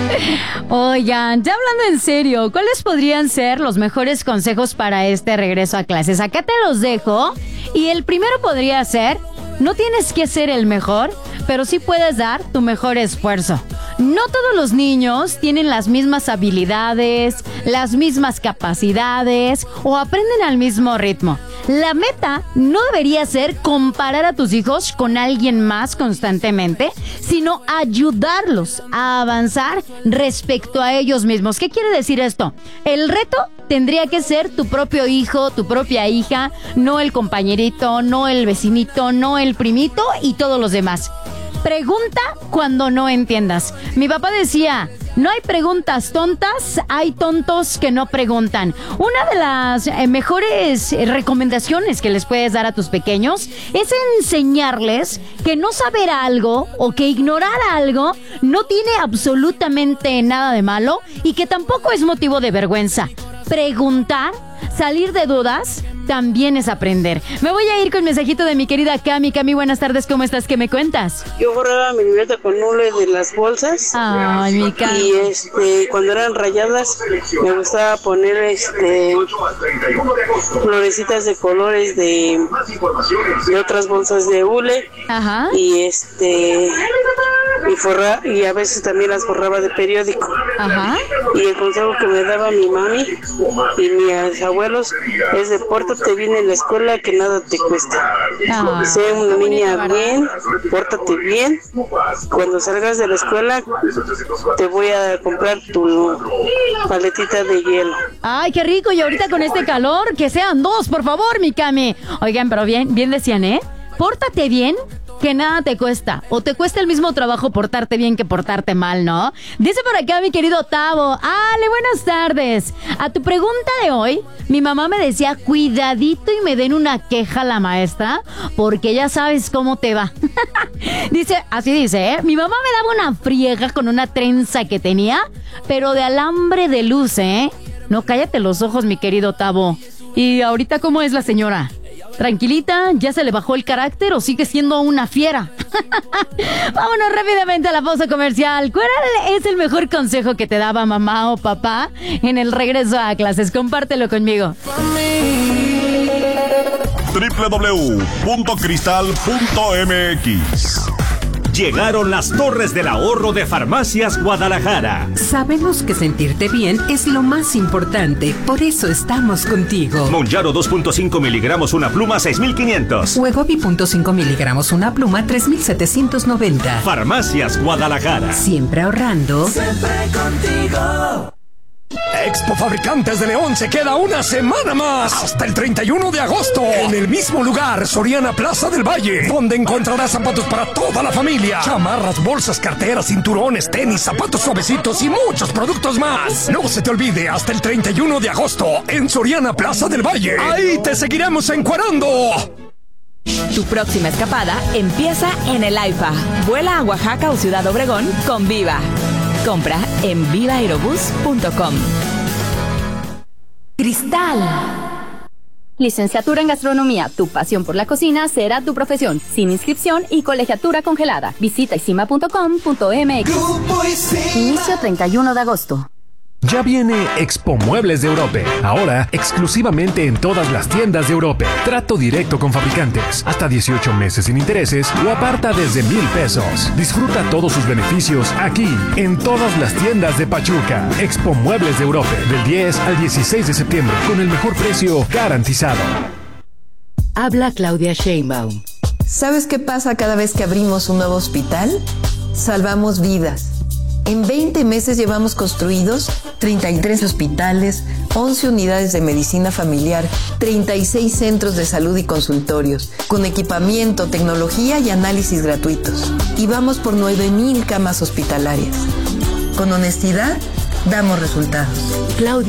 Oigan, ya hablando en serio, ¿cuáles podrían ser los mejores consejos para este regreso a clases? Acá te los dejo. Y el primero podría ser: no tienes que ser el mejor, pero sí puedes dar tu mejor esfuerzo. No todos los niños tienen las mismas habilidades, las mismas capacidades o aprenden al mismo ritmo. La meta no debería ser comparar a tus hijos con alguien más constantemente, sino ayudarlos a avanzar respecto a ellos mismos. ¿Qué quiere decir esto? El reto tendría que ser tu propio hijo, tu propia hija, no el compañerito, no el vecinito, no el primito y todos los demás. Pregunta cuando no entiendas. Mi papá decía: no hay preguntas tontas, hay tontos que no preguntan. Una de las mejores recomendaciones que les puedes dar a tus pequeños es enseñarles que no saber algo o que ignorar algo no tiene absolutamente nada de malo y que tampoco es motivo de vergüenza. Preguntar, salir de dudas, también es aprender. Me voy a ir con mensajito de mi querida Cami. Cami, buenas tardes, ¿cómo estás? ¿Qué me cuentas? Yo borraba mi libreta con hule de las bolsas. Ay, mi Cami. Y cuando eran rayadas, me gustaba poner florecitas de colores de otras bolsas de hule. Ajá. Y a veces también las forraba de periódico. Ajá. Y el consejo que me daba mi mami y mis abuelos es de: pórtate bien en la escuela, que nada te cuesta. Sé una niña bien, pórtate bien. Cuando salgas de la escuela, te voy a comprar tu paletita de hielo. Ay, qué rico. Y ahorita con este calor, que sean 2, por favor, mi Cami. Oigan, pero bien decían, ¿eh? Pórtate bien, que nada te cuesta. O te cuesta el mismo trabajo portarte bien que portarte mal, ¿no? Dice por acá mi querido Tavo: Ale, buenas tardes. A tu pregunta de hoy, mi mamá me decía: cuidadito y me den una queja a la maestra, porque ya sabes cómo te va. Así dice, ¿eh? Mi mamá me daba una friega con una trenza que tenía, pero de alambre de luz, ¿eh? No, cállate los ojos, mi querido Tavo. ¿Y ahorita cómo es la señora? ¿Tranquilita? ¿Ya se le bajó el carácter o sigue siendo una fiera? Vámonos rápidamente a la pausa comercial. ¿Cuál es el mejor consejo que te daba mamá o papá en el regreso a clases? Compártelo conmigo. www.cristal.mx. Llegaron las Torres del Ahorro de Farmacias Guadalajara. Sabemos que sentirte bien es lo más importante, por eso estamos contigo. Monjaro 2.5 miligramos una pluma, 6,500. Wegovy 0.5 miligramos una pluma, 3,790. Farmacias Guadalajara. Siempre ahorrando. Siempre contigo. Expo Fabricantes de León se queda una semana más, hasta el 31 de agosto, en el mismo lugar, Soriana Plaza del Valle, donde encontrarás zapatos para toda la familia, chamarras, bolsas, carteras, cinturones, tenis, zapatos suavecitos y muchos productos más. No se te olvide, hasta el 31 de agosto, en Soriana Plaza del Valle. Ahí te seguiremos encuerando. Tu próxima escapada empieza en el AIFA. Vuela a Oaxaca o Ciudad Obregón con Viva. Compra en vivaaerobus.com. Cristal. Licenciatura en Gastronomía. Tu pasión por la cocina será tu profesión. Sin inscripción y colegiatura congelada. Visita isima.com.mx. Inicio 31 de agosto. Ya viene Expo Muebles de Europe. Ahora, exclusivamente en todas las tiendas de Europe. Trato directo con fabricantes. Hasta 18 meses sin intereses o aparta desde 1,000 pesos. Disfruta todos sus beneficios aquí, en todas las tiendas de Pachuca. Expo Muebles de Europe. Del 10 al 16 de septiembre. Con el mejor precio garantizado. Habla Claudia Sheinbaum. ¿Sabes qué pasa cada vez que abrimos un nuevo hospital? Salvamos vidas. En 20 meses llevamos construidos 33 hospitales, 11 unidades de medicina familiar, 36 centros de salud y consultorios, con equipamiento, tecnología y análisis gratuitos. Y vamos por 9,000 camas hospitalarias. Con honestidad, damos resultados. Claudia